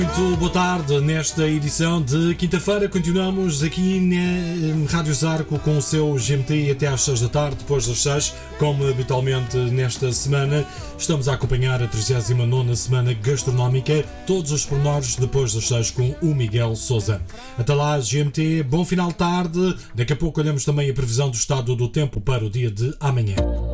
Muito boa tarde. Nesta edição de quinta-feira continuamos aqui na Rádio Zarco com o seu GMT até às 6 da tarde, depois das 6, como habitualmente nesta semana. Estamos a acompanhar a 39ª Semana Gastronómica, todos os pormenores depois das 6 com o Miguel Sousa. Até lá, GMT, bom final de tarde. Daqui a pouco olhamos também a previsão do estado do tempo para o dia de amanhã.